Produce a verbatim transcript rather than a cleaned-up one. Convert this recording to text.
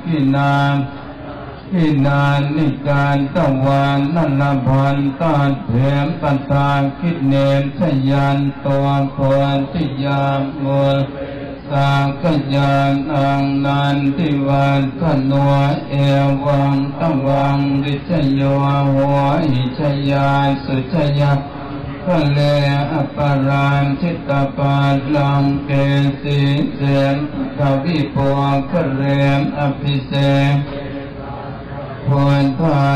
กินาอินานิการตะวันนันลพันตาเถมปันตาคิดเนมชยันตัวพรทิยามมัวสากยานอังนันติวันขนวเอวังตะวังดิชโยหัวหิชยาสุชยาคะเลอปารานชิตาปาลังเกสีเสนทวิปวคะเรมอภิเษกพรพา